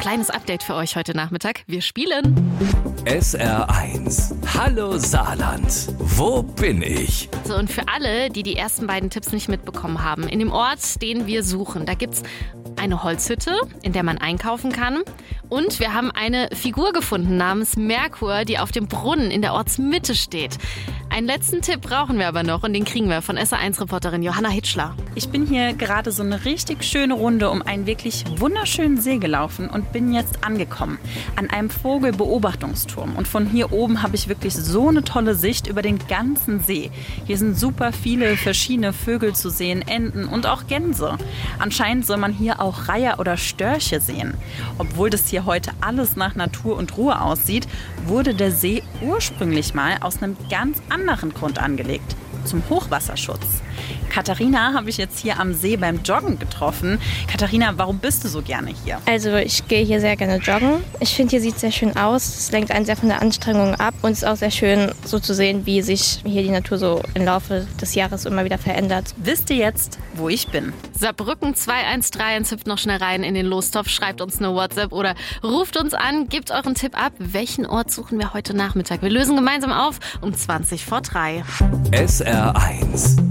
kleines Update für euch heute Nachmittag. Wir spielen SR1. Hallo Saarland. Wo bin ich? So, und für alle, die ersten beiden Tipps nicht mitbekommen haben, in dem Ort, den wir suchen, da gibt's eine Holzhütte, in der man einkaufen kann. Und wir haben eine Figur gefunden namens Merkur, die auf dem Brunnen in der Ortsmitte steht. Einen letzten Tipp brauchen wir aber noch und den kriegen wir von SR1-Reporterin Johanna Hitschler. Ich bin hier gerade so eine richtig schöne Runde um einen wirklich wunderschönen See gelaufen und bin jetzt angekommen an einem Vogelbeobachtungsturm. Und von hier oben habe ich wirklich so eine tolle Sicht über den ganzen See. Hier sind super viele verschiedene Vögel zu sehen, Enten und auch Gänse. Anscheinend soll man hier auch Reiher oder Störche sehen. Obwohl das hier heute alles nach Natur und Ruhe aussieht, wurde der See ursprünglich mal aus einem ganz anderen Grund angelegt. Zum Hochwasserschutz. Katharina habe ich jetzt hier am See beim Joggen getroffen. Katharina, warum bist du so gerne hier? Also ich gehe hier sehr gerne joggen. Ich finde, hier sieht es sehr schön aus. Es lenkt einen sehr von der Anstrengung ab. Und es ist auch sehr schön, so zu sehen, wie sich hier die Natur so im Laufe des Jahres immer wieder verändert. Wisst ihr jetzt, wo ich bin? Saarbrücken 213 hüpft noch schnell rein in den Lostopf, schreibt uns eine WhatsApp oder ruft uns an, gebt euren Tipp ab. Welchen Ort suchen wir heute Nachmittag? Wir lösen gemeinsam auf um 3:20. SR1.